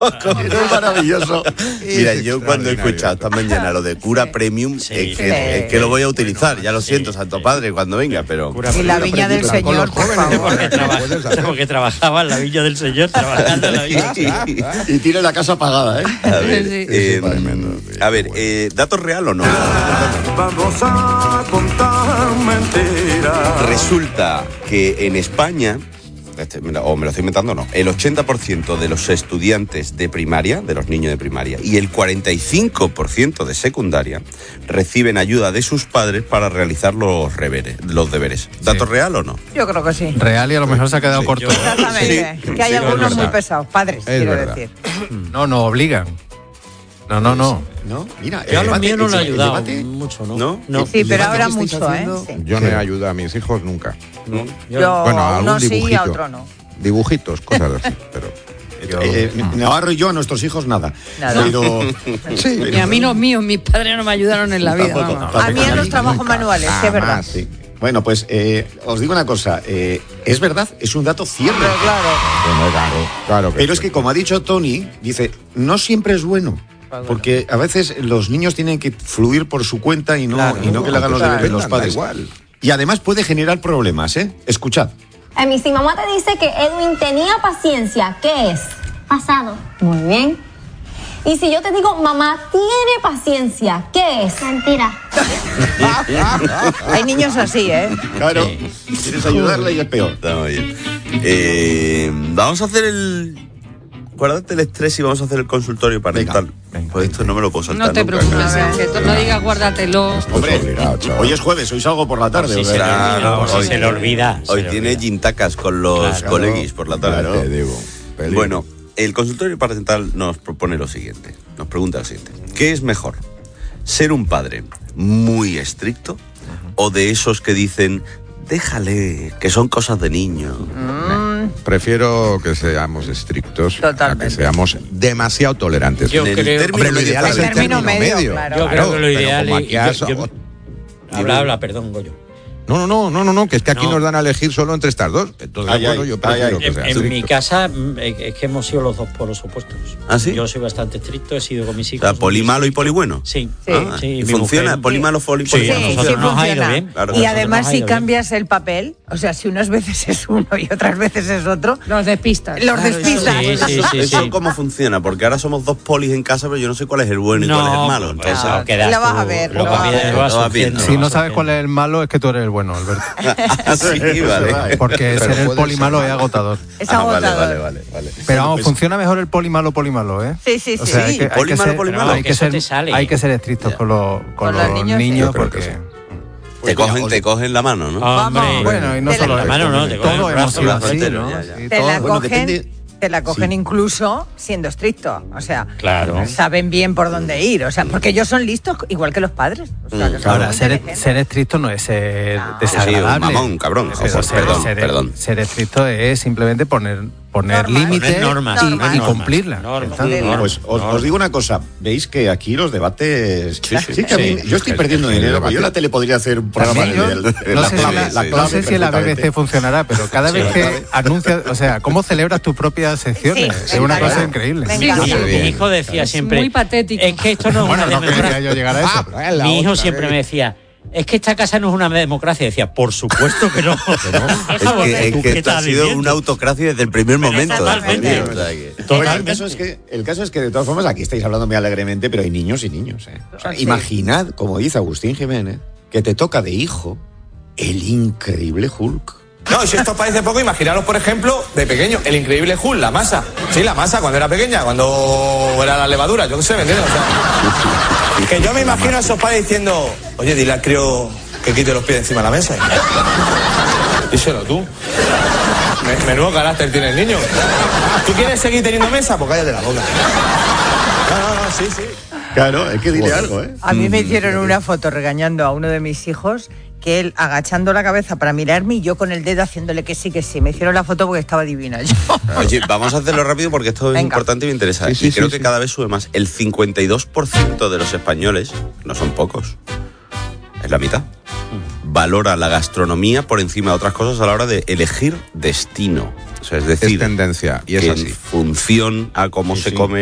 Es maravilloso. Mira, yo cuando he escuchado esta mañana lo de cura premium, es que lo voy a utilizar. Ya lo siento, Santo Padre, cuando venga, pero... Y la viña del Señor, por favor. Porque trabajaba en la viña del Señor, trabajando en la viña. Y tiene la casa pagada, ¿eh? A ver, ¿dato real o no? Vamos a contar mentiras. Resulta que en España, o me lo estoy inventando, no, el 80% de los estudiantes de primaria, de los niños de primaria, y el 45% de secundaria reciben ayuda de sus padres para realizar los deberes. ¿Dato real o no? Yo creo que sí. Real, y a lo mejor se ha quedado corto. Exactamente. Que hay algunos muy pesados, padres, quiero decir. No obligan. No. ¿No? Mira, Yo a los míos no le he ayudado mucho, ¿no? Sí, pero ahora mucho, ¿eh? Sí. Yo no he ayudado a mis hijos nunca. Yo Bueno, a algún uno sí y dibujito. a otro no. Dibujitos, cosas así, pero... Navarro y yo, a nuestros hijos, nada. Pero, Sí. Y a mí los míos, mis padres no me ayudaron en la vida. Tampoco. vamos. A mí en los trabajos manuales, sí, es verdad. sí. Bueno, pues os digo una cosa. Es verdad, es un dato cierto. Pero claro. Bueno, claro que Pero es sí. que, como ha dicho Tony, dice, no siempre es bueno. Porque a veces los niños tienen que fluir por su cuenta y no que le hagan los deberes los padres. Igual. Y además puede generar problemas, ¿eh? Escuchad. Si mamá te dice que Edwin tenía paciencia, ¿qué es? Pasado. Muy bien. Y si yo te digo, mamá tiene paciencia, ¿qué es? Mentira. Hay niños así, ¿eh? Claro, quieres ayudarle y es peor. Está muy bien. Vamos a hacer el... Guárdate el estrés y vamos a hacer el consultorio parental. Pues esto no me lo puedo saltar No te nunca, preocupes, claro. que tú no digas guárdateló. Hombre, obligado, chaval. hoy es jueves, hoy salgo por la tarde. Sí, o sea, Claro, se le olvida. Hoy tiene gintacas con los Claro. coleguis por la tarde. Te digo. peligro. Bueno, el consultorio parental nos propone lo siguiente. Nos pregunta lo siguiente. ¿Qué es mejor? ¿Ser un padre muy estricto o de esos que dicen, déjale, que son cosas de niño? Prefiero que seamos estrictos Totalmente. a que seamos demasiado tolerantes. Yo En el creo- término Hombre, lo medio ideal es el término término medio, medio. claro. Yo creo que lo pero ideal como es... aquí has- Habla, perdón, Goyo. No, que es que aquí No. nos dan a elegir solo entre estas dos. Entonces, Ay, bueno, ay, yo prefiero ay, que sea En mi estricto. casa es que hemos sido los dos polos opuestos. ¿Ah, sí? Yo soy bastante estricto, he sido con mis O hijos. sea, poli malo y poli bueno. Sí. Sí. Sí, ¿Y mi funciona? mujer- ¿Poli malo, poli Sí, bueno? a Sí, nosotros sí nos ha ido funciona. bien. Claro. Y Nosotros además nos ha si ido bien. cambias el papel, o sea, si unas veces es uno y otras veces es otro, Los despistas. los despistas. Sí. ¿Eso cómo funciona? Porque ahora somos dos polis en casa, pero yo no sé cuál es el bueno y cuál es el malo. pues, Entonces, lo quedas Lo vas tú, a ver, Lo lo vas a ver. vas Lo vas viendo. sufriendo, Si no vas sabes cuál sufriendo. es el malo, es que tú eres el bueno, Alberto. sí, vale. Porque Pero ser el puede poli ser malo malo. es agotador. Es Vale, agotador. vale. Pero vamos, pues- funciona mejor el poli malo, ¿eh? Sí, sí, O sí. sea, hay que Poli malo, ser- poli malo. hay Que que eso ser- te sale. hay que ser estrictos con los niños, Yo creo que porque... sí. Te cogen la mano, ¿no? Hombre, Vamos. Bueno, y no Te solo la eso, mano, ¿no? Te cogen todo el hemos brazo, sido el así, brazo ¿no? entero, ya. Sí, Te todo- la bueno, cogen, depende- te la cogen incluso siendo estricto. O sea, Claro. saben bien por dónde ir. O sea, porque ellos son listos igual que los padres. O sea, que son Ahora, muy ser inteligentes. estricto no es ser No. desagradable. Sí, un mamón, cabrón. Pero Ojo, perdón. Ser estricto es simplemente poner Normas. límites Poner normas, y cumplirlas. normas. Está- Pues os digo una cosa, veis que aquí los debates... Sí. que a mí- yo estoy perdiendo el dinero, debate. porque yo en la tele podría hacer un programa También yo de no la sé, clave, si, la clave no sé si en la perfectamente. BBC funcionará, pero cada vez que anuncias, o sea, cómo celebras tus propias secciones, Sí, es una venga, cosa ya. increíble. Venga. Sí, Mi, sí. mi hijo decía siempre... muy patético. Es que esto no es Bueno, una no quería democracia. yo llegar a eso. pero- Mi hijo siempre me decía... Es que esta casa no es una democracia. Decía, por supuesto que no. Es que esto ha sido una autocracia desde el primer momento. totalmente. O sea que- Bueno, el caso es que de todas formas aquí estáis hablando muy alegremente, pero hay niños y niños. O sea, Sí. imaginad, como dice Agustín Jiménez, que te toca de hijo el increíble Hulk. No, si esto os parece poco, imaginaros, por ejemplo, de pequeño, el increíble Hulk, la masa. Sí, la masa, cuando era pequeña, cuando era la levadura, yo qué sé, ¿me entiendes? O sea, que yo me imagino a esos padres diciendo, oye, dile al crío que quite los pies encima de la mesa. Díselo tú. Menudo carácter tiene el niño. ¿Tú quieres seguir teniendo mesa? Pues cállate la boca. No, sí. Claro, es que dile algo, ¿eh? A mí me hicieron una foto regañando a uno de mis hijos, que él agachando la cabeza para mirarme y yo con el dedo haciéndole que sí. Me hicieron la foto porque estaba divina yo. Oye, vamos a hacerlo rápido porque esto es Venga. importante y me interesa. Sí, sí, y creo sí, que sí. cada vez sube más. El 52% de los españoles, no son pocos, es la mitad, valora la gastronomía por encima de otras cosas a la hora de elegir destino. O sea, es decir, es tendencia y es que así. en función a cómo se come